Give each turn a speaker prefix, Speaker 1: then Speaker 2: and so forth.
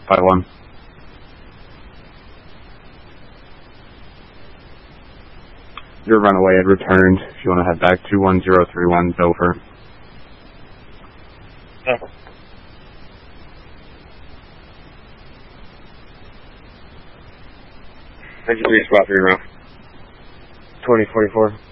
Speaker 1: 551. Your runaway had returned. If you want to head back to 1031 Dover.
Speaker 2: Okay. Thank you, 3 spot 3 round. 2044.